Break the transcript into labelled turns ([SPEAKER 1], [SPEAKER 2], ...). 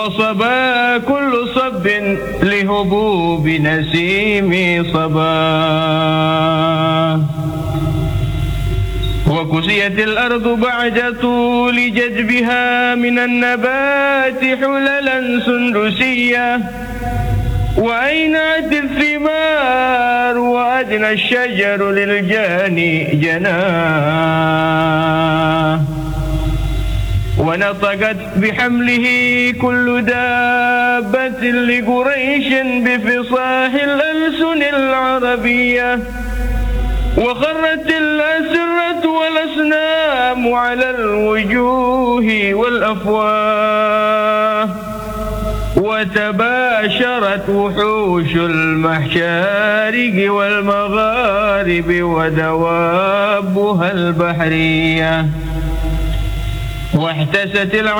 [SPEAKER 1] صبا كل صب لهبوب نسيم صبا. وكسيت الأرض بعد طول جدبها من النبات حللا سندسية، وأينعت الثمار وأدنى الشجر للجاني جناه. ونطقت بحمله كل دابة لقريش بفصاح الألسن العربية، وخرت الأسرة والأصنام على الوجوه والأفواه، وتباشرت وحوش المشارق والمغارب ودوابها البحرية، واحتست